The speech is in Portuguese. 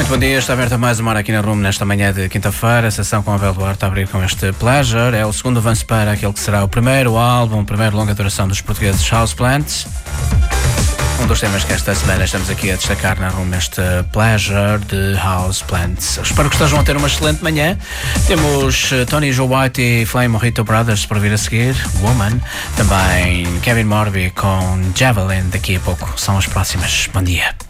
Muito bom dia, está aberta mais uma hora aqui na Room nesta manhã de quinta-feira. A sessão com a Abel Duarte a abrir com este Pleasure. É o segundo avanço para aquele que será o primeiro álbum, o primeiro longa duração dos portugueses Houseplants. Um dos temas que esta semana estamos aqui a destacar na Room neste Pleasure de Houseplants. Espero que estejam a ter uma excelente manhã. Temos Tony Joe White e Flame Mojito Brothers por vir a seguir, Woman. Também Kevin Morby com Javelin daqui a pouco. São as próximas. Bom dia.